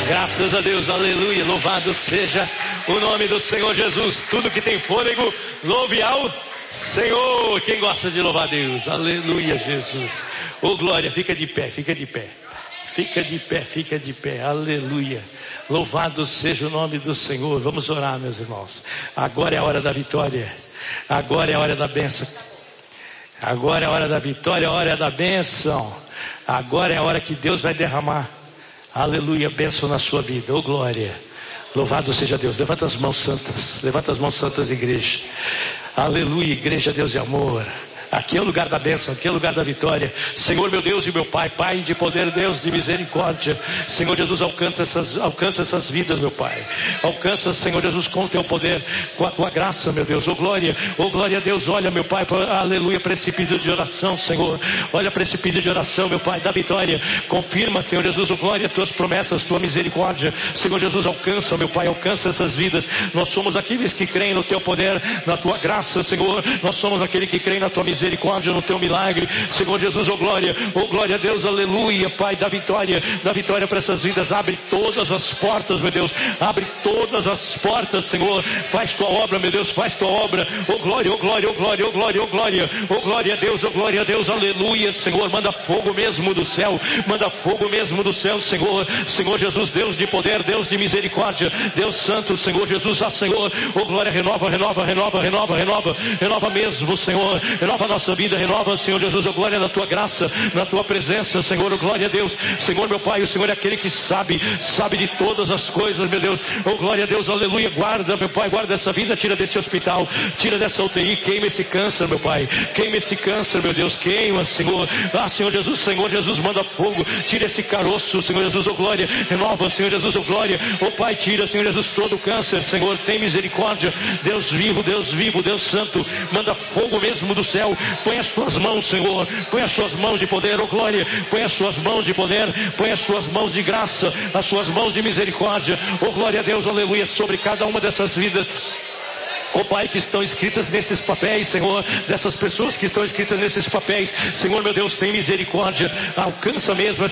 Graças a Deus, aleluia, louvado seja o nome do Senhor Jesus. Tudo que tem fôlego, louve ao Senhor. Quem gosta de louvar a Deus, aleluia, Jesus. Oh glória, fica de pé, fica de pé. Fica de pé, fica de pé, aleluia. Louvado seja o nome do Senhor. Vamos orar, meus irmãos. Agora é a hora da vitória. Agora é a hora da bênção. Agora é a hora da vitória, a hora da bênção. Agora é a hora que Deus vai derramar, aleluia, bênção na sua vida. Oh glória, louvado seja Deus. Levanta as mãos santas, levanta as mãos santas, igreja. Aleluia, igreja, Deus e amor. Aqui é o lugar da bênção, aqui é o lugar da vitória. Senhor meu Deus e meu Pai, Pai de poder, Deus de misericórdia. Senhor Jesus, alcança essas vidas, meu Pai. Alcança, Senhor Jesus, com o teu poder, com a tua graça, meu Deus. Oh glória a Deus. Olha, meu Pai, aleluia, para esse pedido de oração, Senhor. Olha para esse pedido de oração, meu Pai, da vitória. Confirma, Senhor Jesus, oh glória, tuas promessas, tua misericórdia. Senhor Jesus, alcança, meu Pai, alcança essas vidas. Nós somos aqueles que creem no teu poder, na tua graça, Senhor. Nós somos aqueles que creem na tua misericórdia, no teu milagre, Senhor Jesus. Oh glória a Deus, aleluia, Pai, da vitória para essas vidas. Abre todas as portas, meu Deus, abre todas as portas, Senhor. Faz tua obra, meu Deus, faz tua obra. Oh glória, oh glória, oh glória, oh glória, oh glória, oh glória a Deus, oh glória a Deus, aleluia, Senhor. Manda fogo mesmo do céu, manda fogo mesmo do céu, Senhor. Senhor Jesus, Deus de poder, Deus de misericórdia, Deus santo, Senhor Jesus, Senhor. Oh glória, renova mesmo, Senhor. Renova a nossa vida, renova, Senhor Jesus, oh glória, na tua graça, na tua presença, Senhor, oh glória a Deus. Senhor meu Pai, o Senhor é aquele que sabe de todas as coisas, meu Deus. Oh glória a Deus, aleluia. Guarda, meu Pai, guarda essa vida, tira desse hospital, tira dessa UTI, queima esse câncer, meu Pai, queima esse câncer, meu Deus, queima, Senhor. Senhor Jesus, manda fogo, tira esse caroço, Senhor Jesus, oh glória, renova, Senhor Jesus, oh glória, oh Pai, tira, Senhor Jesus, todo o câncer, Senhor, tem misericórdia, Deus vivo, Deus santo, manda fogo mesmo do céu. Põe as suas mãos, Senhor, põe as suas mãos de poder, oh glória, põe as suas mãos de poder, põe as suas mãos de graça, as suas mãos de misericórdia, oh glória a Deus, aleluia, sobre cada uma dessas vidas. Oh Pai, que estão escritas nesses papéis, Senhor, dessas pessoas que estão escritas nesses papéis, Senhor meu Deus, tem misericórdia, alcança mesmo